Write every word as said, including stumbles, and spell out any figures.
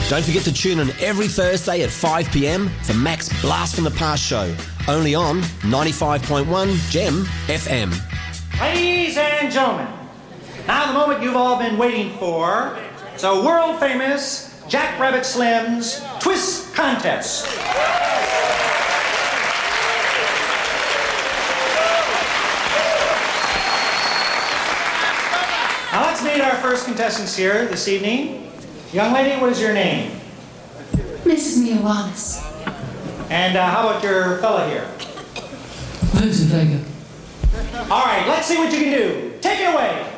Don't forget to tune in every Thursday at five p.m. for Mac's Blast from the Past show, only on ninety-five point one Gem F M. Ladies and gentlemen, now the moment you've all been waiting for, it's a world-famous Jack Rabbit Slim's Twist Contest. Now let's meet our first contestants here this evening. Young lady, what is your name? Missus Mia Wallace. And uh, how about your fella here? Vincent Vega. All right, let's see what you can do. Take it away.